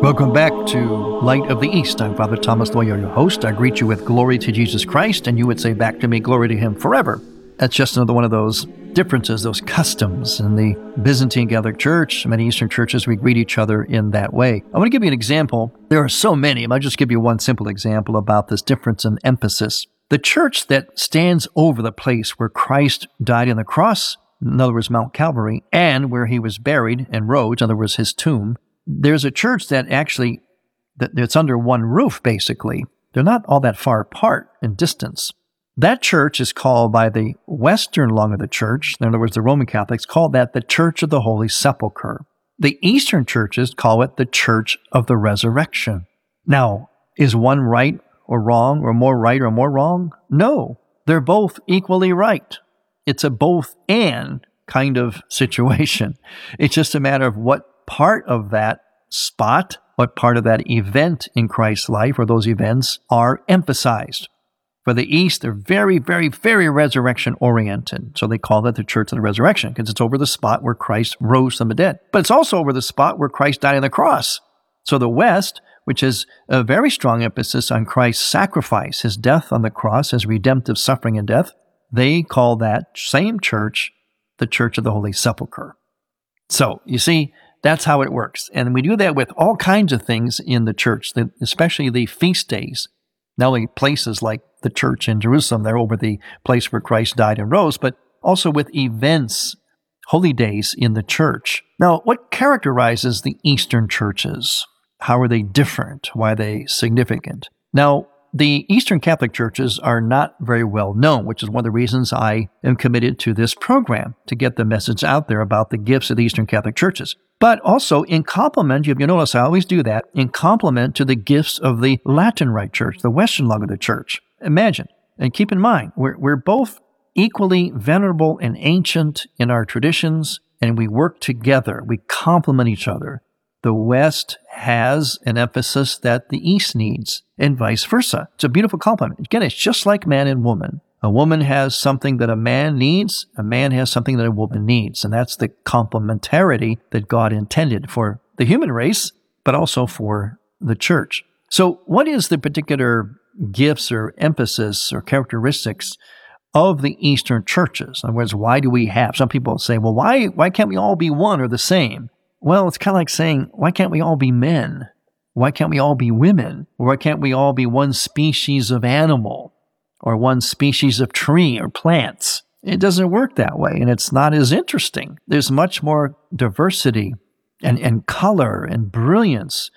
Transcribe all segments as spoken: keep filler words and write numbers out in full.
Welcome back to Light of the East. I'm Father Thomas Loya, your host. I greet you with glory to Jesus Christ, and you would say back to me, glory to him forever. That's just another one of those differences, those customs. In the Byzantine Catholic Church, many Eastern churches, we greet each other in that way. I want to give you an example. There are so many. I'll just give you one simple example about this difference in emphasis. The church that stands over the place where Christ died on the cross, in other words, Mount Calvary, and where he was buried and rose, in other words, his tomb, there's a church that actually, that it's under one roof, basically. They're not all that far apart in distance. That church is called by the Western lung of the church, in other words, the Roman Catholics, call that the Church of the Holy Sepulchre. The Eastern churches call it the Church of the Resurrection. Now, is one right or wrong, or more right or more wrong? No, they're both equally right. It's a both and kind of situation. It's just a matter of what part of that spot, what part of that event in Christ's life or those events are emphasized. For the East, they're very, very, very resurrection-oriented. So they call it the Church of the Resurrection because it's over the spot where Christ rose from the dead. But it's also over the spot where Christ died on the cross. So the West, which is a very strong emphasis on Christ's sacrifice, his death on the cross, his redemptive suffering and death, they call that same church the Church of the Holy Sepulchre. So, you see, that's how it works. And we do that with all kinds of things in the church, especially the feast days. Not only places like the church in Jerusalem, they're over the place where Christ died and rose, but also with events, holy days in the church. Now, what characterizes the Eastern churches? How are they different? Why are they significant? Now, the Eastern Catholic churches are not very well known, which is one of the reasons I am committed to this program, to get the message out there about the gifts of the Eastern Catholic churches. But also in complement, if you notice, I always do that, in complement to the gifts of the Latin Rite Church, the Western lung of the church. Imagine, and keep in mind, we're, we're both equally venerable and ancient in our traditions, and we work together. We complement each other. The West has an emphasis that the East needs, and vice versa. It's a beautiful complement. Again, it's just like man and woman. A woman has something that a man needs, a man has something that a woman needs, and that's the complementarity that God intended for the human race, but also for the church. So what is the particular gifts or emphasis or characteristics of the Eastern churches? In other words, why do we have? Some people say, well, why, why can't we all be one or the same? Well, it's kind of like saying, why can't we all be men? Why can't we all be women? Or why can't we all be one species of animal or one species of tree or plants? It doesn't work that way, and it's not as interesting. There's much more diversity and, and color and brilliance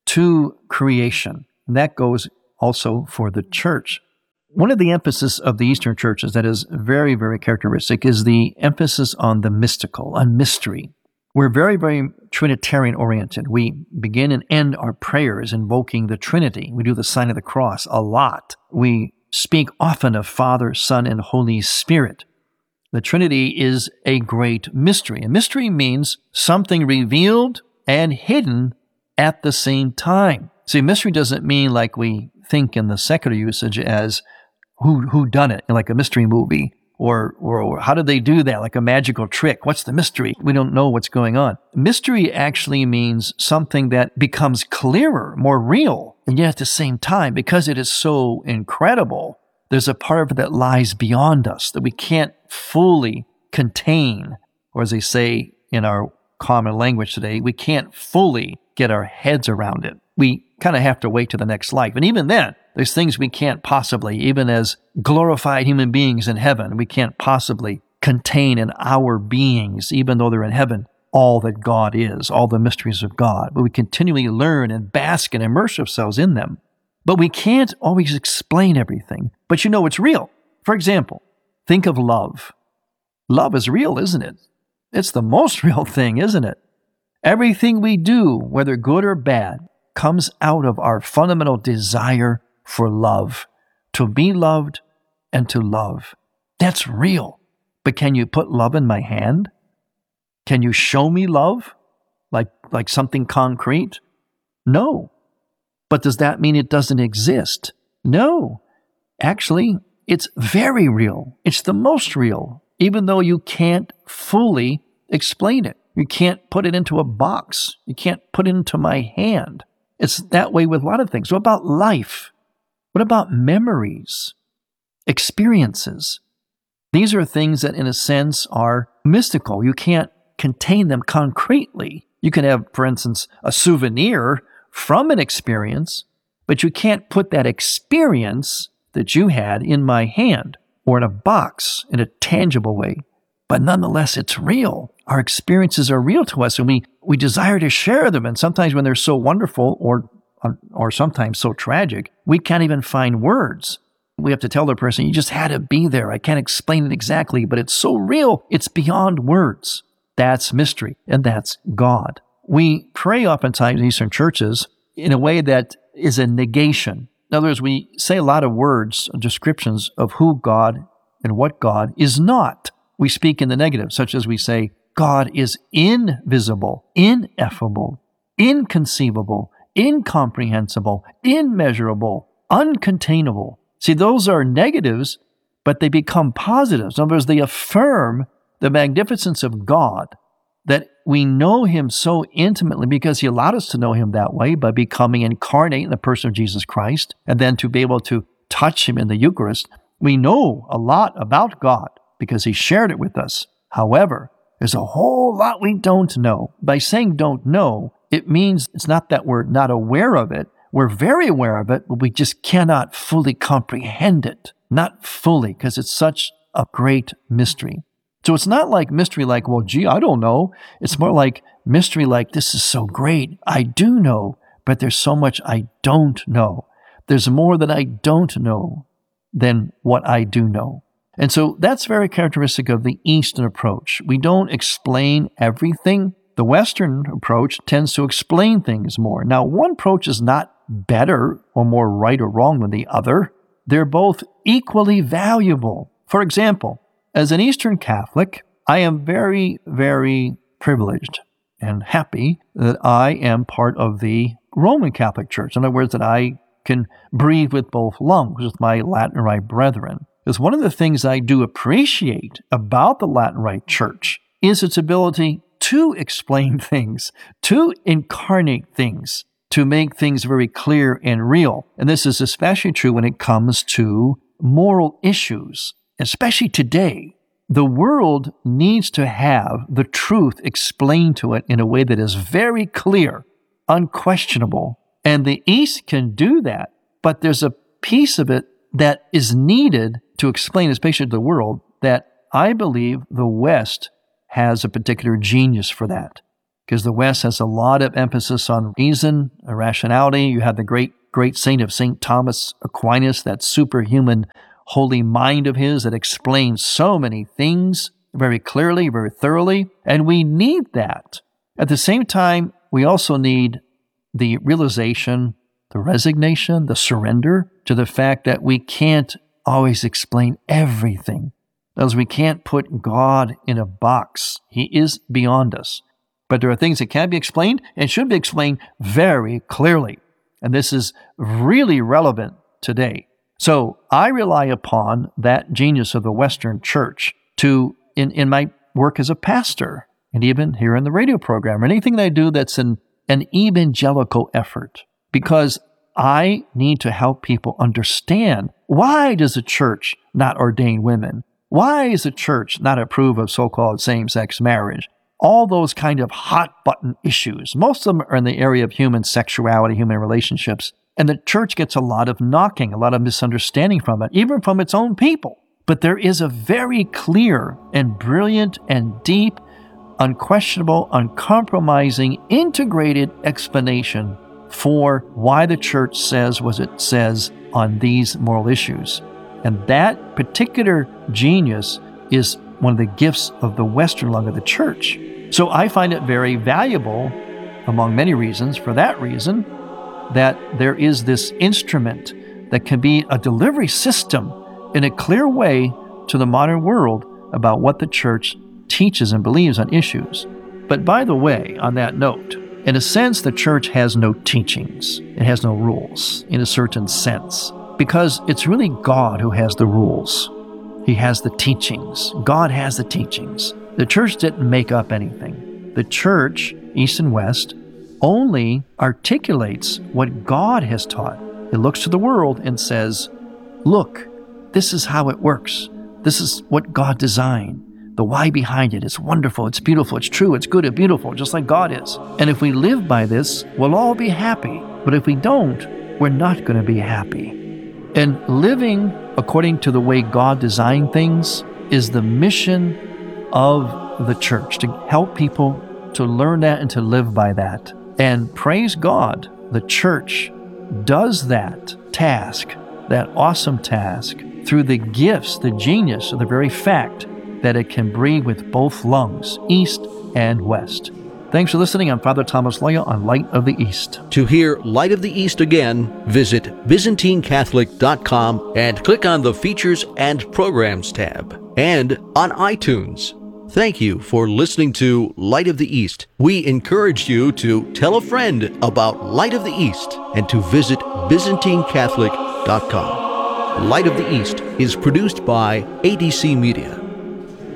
to creation. And that goes also for the church. One of the emphasis of the Eastern churches that is very, very characteristic is the emphasis on the mystical, on mystery. We're very, very Trinitarian-oriented. We begin and end our prayers invoking the Trinity. We do the sign of the cross a lot. We speak often of Father, Son, and Holy Spirit. The Trinity is a great mystery. And mystery means something revealed and hidden at the same time. See, mystery doesn't mean like we think in the secular usage as who who done it, like a mystery movie. Or, or, or how did they do that? Like a magical trick. What's the mystery? We don't know what's going on. Mystery actually means something that becomes clearer, more real. And yet at the same time, because it is so incredible, there's a part of it that lies beyond us that we can't fully contain. Or as they say in our common language today, we can't fully get our heads around it. We kind of have to wait to the next life. And even then, there's things we can't possibly, even as glorified human beings in heaven, we can't possibly contain in our beings, even though they're in heaven, all that God is, all the mysteries of God. But we continually learn and bask and immerse ourselves in them. But we can't always explain everything. But you know it's real. For example, think of love. Love is real, isn't it? It's the most real thing, isn't it? Everything we do, whether good or bad, comes out of our fundamental desire for love, to be loved and to love. That's real. But can you put love in my hand? Can you show me love? Like, like something concrete? No. But does that mean it doesn't exist? No. Actually, it's very real. It's the most real, even though you can't fully explain it. You can't put it into a box. You can't put it into my hand. It's that way with a lot of things. What about life? What about memories, experiences? These are things that, in a sense, are mystical. You can't contain them concretely. You can have, for instance, a souvenir from an experience, but you can't put that experience that you had in my hand or in a box in a tangible way. But nonetheless, it's real. Our experiences are real to us, and we, we desire to share them. And sometimes when they're so wonderful or, or sometimes so tragic, we can't even find words. We have to tell the person, you just had to be there. I can't explain it exactly, but it's so real, it's beyond words. That's mystery, and that's God. We pray oftentimes in Eastern churches in a way that is a negation. In other words, we say a lot of words, descriptions of who God and what God is not. We speak in the negative, such as we say, God is invisible, ineffable, inconceivable, incomprehensible, immeasurable, uncontainable. See, those are negatives, but they become positives. In other words, they affirm the magnificence of God, that we know Him so intimately because He allowed us to know Him that way by becoming incarnate in the person of Jesus Christ, and then to be able to touch Him in the Eucharist. We know a lot about God because He shared it with us. However, there's a whole lot we don't know. By saying don't know, it means it's not that we're not aware of it. We're very aware of it, but we just cannot fully comprehend it. Not fully, because it's such a great mystery. So it's not like mystery like, well, gee, I don't know. It's more like mystery like, this is so great. I do know, but there's so much I don't know. There's more that I don't know than what I do know. And so that's very characteristic of the Eastern approach. We don't explain everything. The Western approach tends to explain things more. Now, one approach is not better or more right or wrong than the other. They're both equally valuable. For example, as an Eastern Catholic, I am very, very privileged and happy that I am part of the Roman Catholic Church. In other words, that I can breathe with both lungs with my Latin Rite brethren. Because one of the things I do appreciate about the Latin Rite Church is its ability to explain things, to incarnate things, to make things very clear and real. And this is especially true when it comes to moral issues, especially today. The world needs to have the truth explained to it in a way that is very clear, unquestionable. And the East can do that, but there's a piece of it that is needed to explain, especially to the world, that I believe the West has a particular genius for that. Because the West has a lot of emphasis on reason, rationality. You have the great, great saint of Saint Thomas Aquinas, that superhuman holy mind of his that explains so many things very clearly, very thoroughly. And we need that. At the same time, we also need the realization, the resignation, the surrender to the fact that we can't always explain everything. As we can't put God in a box. He is beyond us. But there are things that can be explained and should be explained very clearly. And this is really relevant today. So I rely upon that genius of the Western Church to, in, in my work as a pastor, and even here in the radio program, or anything that I do that's an, an evangelical effort, because I need to help people understand, why does the church not ordain women? Why is the church not approve of so-called same-sex marriage? All those kind of hot-button issues. Most of them are in the area of human sexuality, human relationships. And the church gets a lot of knocking, a lot of misunderstanding from it, even from its own people. But there is a very clear and brilliant and deep, unquestionable, uncompromising, integrated explanation for why the church says what it says on these moral issues. And that particular genius is one of the gifts of the Western lung of the church. So I find it very valuable, among many reasons, for that reason, that there is this instrument that can be a delivery system in a clear way to the modern world about what the church teaches and believes on issues. But by the way, on that note, in a sense, the church has no teachings. It has no rules, in a certain sense, because it's really God who has the rules. He has the teachings. God has the teachings. The church didn't make up anything. The church, East and West, only articulates what God has taught. It looks to the world and says, look, this is how it works. This is what God designed. The why behind it is wonderful, it's beautiful, it's true, it's good, it's beautiful, just like God is. And if we live by this, we'll all be happy. But if we don't, we're not going to be happy. And living according to the way God designed things is the mission of the church, to help people to learn that and to live by that. And praise God, the church does that task, that awesome task, through the gifts, the genius of the very fact that it can breathe with both lungs, east and west. Thanks for listening. I'm Father Thomas Loya on Light of the East. To hear Light of the East again, visit Byzantine Catholic dot com and click on the Features and Programs tab, and on iTunes. Thank you for listening to Light of the East. We encourage you to tell a friend about Light of the East and to visit Byzantine Catholic dot com. Light of the East is produced by A D C Media.